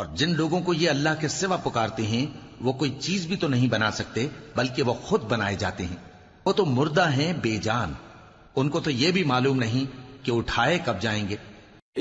और जिन लोगों को ये अल्लाह के सिवा पुकारते हैं वो कोई चीज भी तो नहीं बना सकते, बल्कि वो खुद बनाए जाते हैं। वो तो मुर्दा हैं, बेजान। उनको तो ये भी मालूम नहीं कि उठाए कब जाएंगे।